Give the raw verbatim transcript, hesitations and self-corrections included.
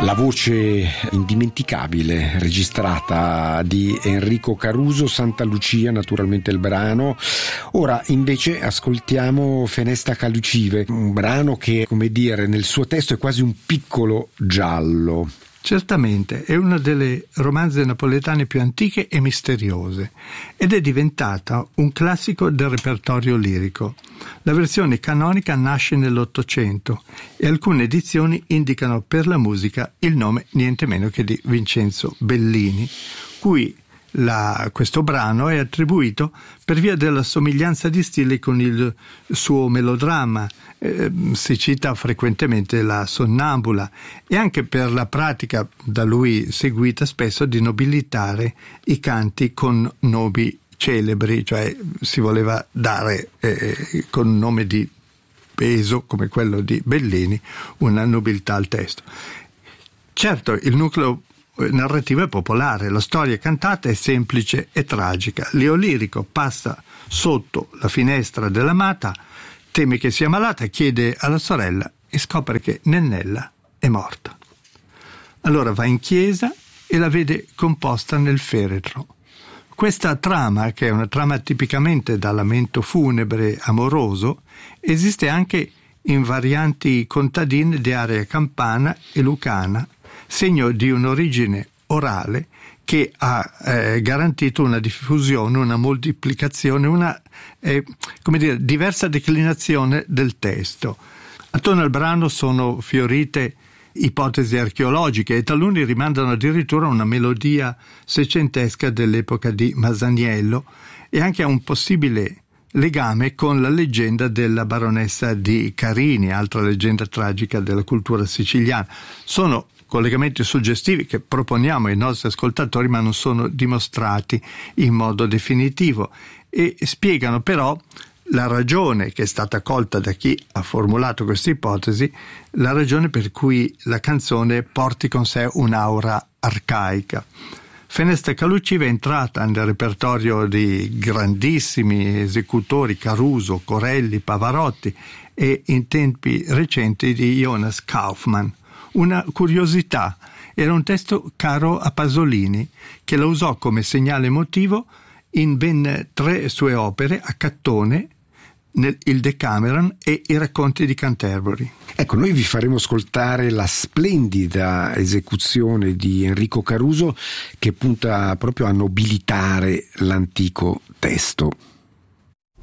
La voce indimenticabile registrata di Enrico Caruso, Santa Lucia, naturalmente il brano. Ora invece ascoltiamo Fenesta Calucive, un brano che, come dire, nel suo testo è quasi un piccolo giallo. Certamente, è una delle romanze napoletane più antiche e misteriose ed è diventata un classico del repertorio lirico. La versione canonica nasce nell'Ottocento e alcune edizioni indicano per la musica il nome niente meno che di Vincenzo Bellini, cui La, questo brano è attribuito per via della somiglianza di stile con il suo melodramma. Eh, si cita frequentemente la Sonnambula e anche per la pratica da lui seguita spesso di nobilitare i canti con nomi celebri, cioè si voleva dare eh, con un nome di peso come quello di Bellini una nobiltà al testo. Certo, il nucleo narrativa è popolare, la storia cantata è semplice e tragica. Leo Lirico passa sotto la finestra dell'amata, teme che sia malata, chiede alla sorella e scopre che Nennella è morta. Allora va in chiesa e la vede composta nel feretro. Questa trama, che è una trama tipicamente da lamento funebre amoroso, esiste anche in varianti contadine di area campana e lucana, segno di un'origine orale che ha eh, garantito una diffusione, una moltiplicazione, una eh, come dire, diversa declinazione del testo. Attorno al brano sono fiorite ipotesi archeologiche e taluni rimandano addirittura a una melodia seicentesca dell'epoca di Masaniello e anche a un possibile legame con la leggenda della baronessa di Carini, altra leggenda tragica della cultura siciliana. Sono collegamenti suggestivi che proponiamo ai nostri ascoltatori, ma non sono dimostrati in modo definitivo e spiegano però la ragione che è stata colta da chi ha formulato questa ipotesi, la ragione per cui la canzone porti con sé un'aura arcaica. Fenesta Calucive è entrata nel repertorio di grandissimi esecutori, Caruso, Corelli, Pavarotti e in tempi recenti di Jonas Kaufmann. Una curiosità, era un testo caro a Pasolini, che la usò come segnale emotivo in ben tre sue opere, a Cattone, nel, il Decameron e i racconti di Canterbury. Ecco, noi vi faremo ascoltare la splendida esecuzione di Enrico Caruso che punta proprio a nobilitare l'antico testo.